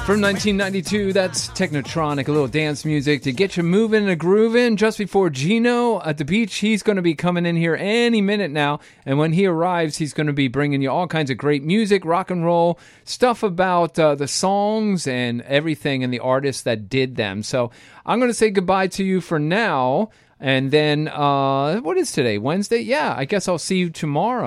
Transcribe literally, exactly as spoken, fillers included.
From nineteen ninety-two, that's Technotronic, a little dance music to get you moving and grooving. Just before Gino at the beach, he's going to be coming in here any minute now. And when he arrives, he's going to be bringing you all kinds of great music, rock and roll, stuff about uh, the songs and everything and the artists that did them. So I'm going to say goodbye to you for now. And then, uh, what is today? Wednesday? Yeah, I guess I'll see you tomorrow.